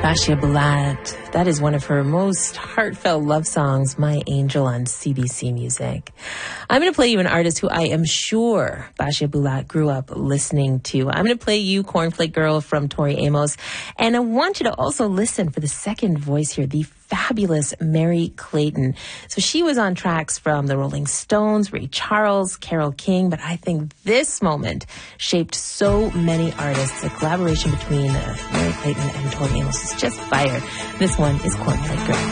Bashia Bulat. That is one of her most heartfelt love songs, My Angel, on CBC Music. I'm going to play you an artist who I am sure Bashia Bulat grew up listening to. I'm going to play you Cornflake Girl from Tori Amos. And I want you to also listen for the second voice here, the fabulous Mary Clayton. So she was on tracks from the Rolling Stones, Ray Charles, Carole King, but I think this moment shaped so many artists. The collaboration between Mary Clayton and Tori Amos is just fire. This one is Cornflake Girl.